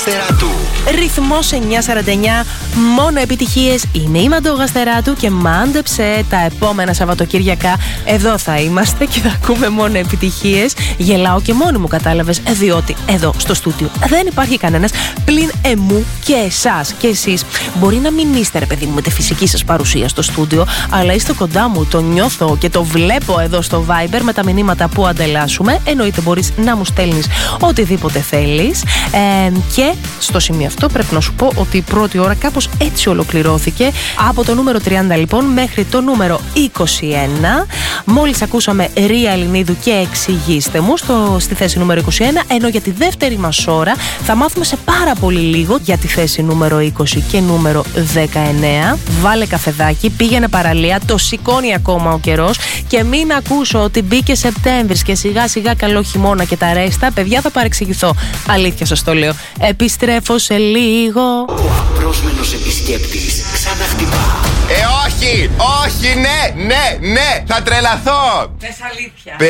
Ρυθμός 949, μόνο επιτυχίες. Είναι η Μαντώ Γαστεράτου και μάντεψε, τα επόμενα Σαββατοκύριακα εδώ θα είμαστε και θα ακούμε μόνο επιτυχίες. Γελάω και μόνη μου, κατάλαβες, διότι εδώ στο στούντιο δεν υπάρχει κανένας πλην εμού και εσάς. Και εσείς μπορεί να μην είστε, ρε παιδί μου, με τη φυσική σας παρουσία στο στούντιο, αλλά είστε κοντά μου, το νιώθω και το βλέπω εδώ στο Viber με τα μηνύματα που ανταλλάσσουμε. Εννοείται μπορείς να μου στέλνεις οτιδήποτε θέλεις. Και στο σημείο αυτό πρέπει να σου πω ότι η πρώτη ώρα κάπως έτσι ολοκληρώθηκε. Από το νούμερο 30 λοιπόν μέχρι το νούμερο 21. Μόλις ακούσαμε Ρία Ελληνίδου και Εξηγήστε μου στη θέση νούμερο 21. Ενώ για τη δεύτερη μας ώρα θα μάθουμε σε πάρα πολύ λίγο για τη θέση νούμερο 20 και νούμερο 19. Βάλε καφεδάκι, πήγαινε παραλία, το σηκώνει ακόμα ο καιρός. Και μην ακούσω ότι μπήκε Σεπτέμβρης και σιγά σιγά καλό χειμώνα και τα ρέστα. Παιδιά, θα παρεξηγηθώ. Αλήθεια σας το λέω. Επιστρέφω σε λίγο. Ο απρόσμενος επισκέπτης ξαναχτυπά. Όχι, ναι, θα τρελαθώ. Πες αλήθεια.